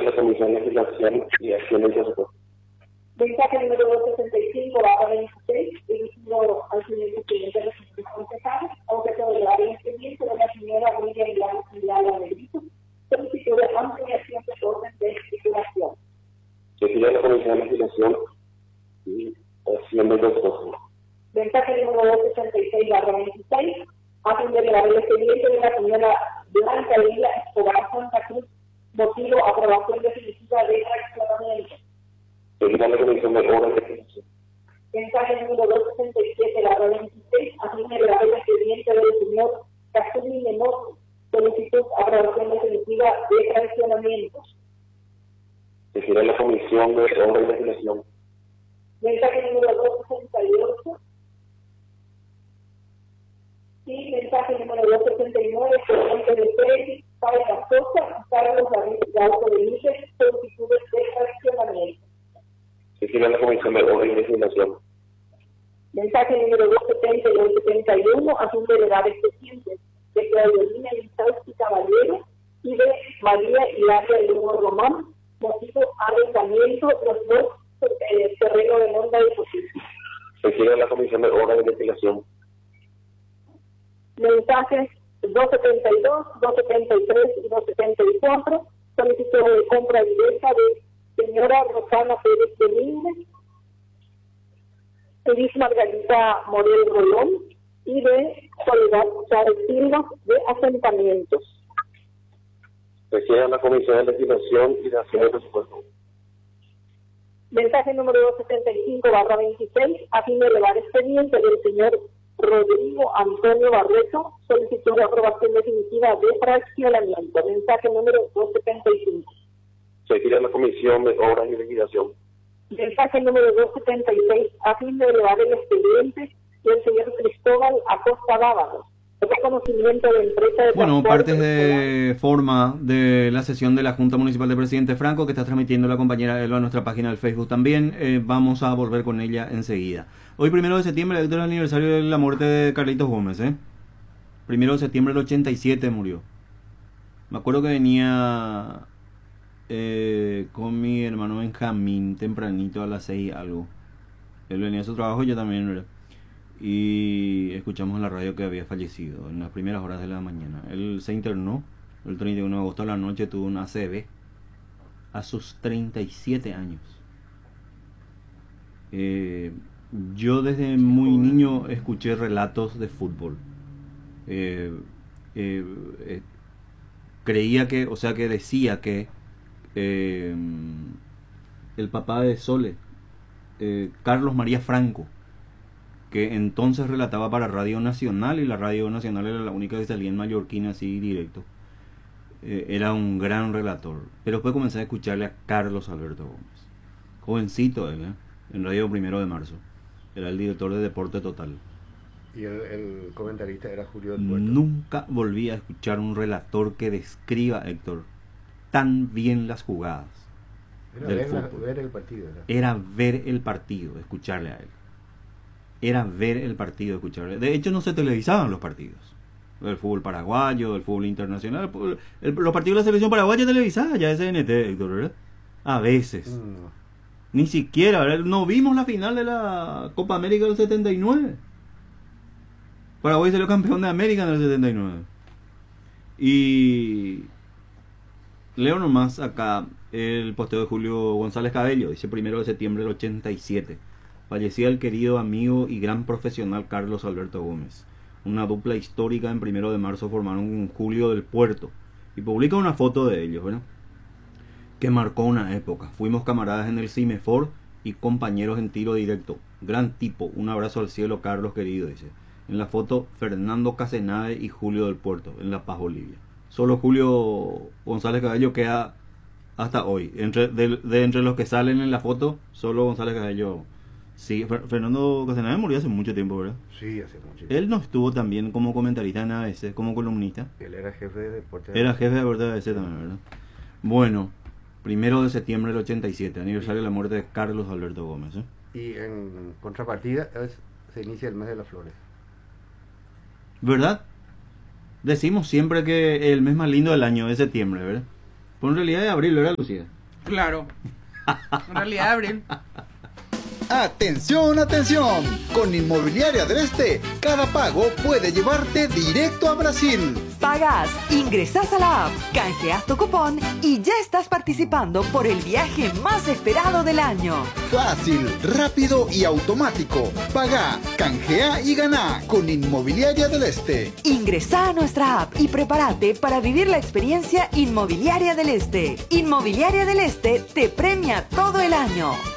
la Comisión de Legislación y Acción del Presupuesto. Mensaje número 265/26, dirigido al señor presidente de la Junta Concejal, objeto de elevar el expediente de la señora Miriam Milagro Benito, solicitud de ampliación de orden de estipulación. Se pide a la Comisión de Legislación y Acción del Presupuesto. Mensaje número 266/26, a fin de elevar el expediente de la señora Blanca Lila Escobar Santa Cruz, motivo aprobación definitiva de fraccionamiento. Se pide a la Comisión de Obras de Legislación. Mensaje número 267/26, a fin de elevar el expediente del señor Casturi Menor, solicitud aprobación definitiva de fraccionamiento. Se pide a la Comisión de Obras de Legislación. Mensaje número 268 y mensaje número 269, presidente de Pérez, Paula Sosa, Carlos Gauco Benítez, solicitudes de fraccionamiento. Se pide a la Comisión de Obras de Legislación. Mensaje número 270 y 271, a fin de elevar expedientes de Claudelina Lizausti Caballero y de María Hilaria Lugo Román, motivo arrendamiento los dos terrenos de monda de posición. Se pide a la Comisión de Obras de Legislación. Mensajes 272, 273 y 274, solicitud de compra directa de señora Rosana Pérez de Linde, Elis Margarita Morel Rolón y de Soledad Chávez Silva de Asentamientos. Se pide a la Comisión de Legislación y de Acción del Presupuesto. Mensaje número 275/26, a fin de elevar expediente del señor Rodrigo Antonio Barreto, solicitud de aprobación definitiva de fraccionamiento. Mensaje número 275. Se pide a la Comisión de Obras y Legislación. Mensaje número 276, a fin de elevar el expediente del señor Cristóbal Acosta Dávalos, reconocimiento de empresa de Bueno, transporte partes de forma de la sesión de la Junta Municipal de Presidente Franco que está transmitiendo la compañera Elba a nuestra página del Facebook también. Vamos a volver con ella enseguida. Hoy, 1 de septiembre, es el aniversario de la muerte de Carlitos Gómez. 1 de septiembre del 87 murió. Me acuerdo que venía con mi hermano Benjamín tempranito a las 6 algo. Él venía a su trabajo y yo también, ¿verdad? Y escuchamos en la radio que había fallecido en las primeras horas de la mañana. Él se internó el 31 de agosto a la noche, tuvo un ACV a sus 37 años. Yo desde muy niño escuché relatos de fútbol. Creía que, o sea, que decía que el papá de Sole, Carlos María Franco, que entonces relataba para Radio Nacional, y la Radio Nacional era la única que salía en mallorquín así directo, era un gran relator. Pero después comencé a escucharle a Carlos Alberto Gómez, jovencito él, en Radio 1 de Marzo, era el director de Deporte Total. Y el comentarista era Julio del Puerto. Nunca volví a escuchar un relator que describa, Héctor, tan bien las jugadas del fútbol. Ver el partido, ¿verdad? Era ver el partido, escucharle a él. Era ver el partido, escucharle. De hecho, no se televisaban los partidos. El fútbol paraguayo, el fútbol internacional. Los partidos de la selección paraguaya televisaban ya SNT, Héctor, ¿verdad? A veces. Ni siquiera, ¿verdad? No vimos la final de la Copa América del 79. Paraguay salió campeón de América en el 79. Y leo nomás acá el posteo de Julio González Cabello. Dice 1 de septiembre del 87. Fallecía el querido amigo y gran profesional Carlos Alberto Gómez. Una dupla histórica en 1 de marzo formaron con Julio del Puerto. Y publica una foto de ellos, ¿verdad? Que marcó una época. Fuimos camaradas en el Cimefor y compañeros en tiro directo. Gran tipo. Un abrazo al cielo, Carlos querido, dice. En la foto, Fernando Casenave y Julio del Puerto, en La Paz, Bolivia. Solo Julio González Cabello queda hasta hoy. Entre los que salen en la foto, solo González Cabello. Sí, Fernando Casenave murió hace mucho tiempo, ¿verdad? Sí, hace mucho tiempo. Él no estuvo también como comentarista en ABC, como columnista. Él era jefe de deporte. Era jefe de deporte de ABC también, ¿verdad? Bueno, 1 de septiembre del 87, aniversario de la muerte de Carlos Alberto Gómez. Y en contrapartida se inicia el mes de las flores. ¿Verdad? Decimos siempre que el mes más lindo del año es septiembre, ¿verdad? Pero en realidad es abril, ¿verdad, Lucía? Claro. En realidad, abril. Atención, atención. Con Inmobiliaria del Este, cada pago puede llevarte directo a Brasil. Pagás, ingresás a la app, canjeas tu cupón y ya estás participando por el viaje más esperado del año. Fácil, rápido y automático. Pagá, canjea y ganá con Inmobiliaria del Este. Ingresá a nuestra app y prepárate para vivir la experiencia Inmobiliaria del Este. Inmobiliaria del Este te premia todo el año.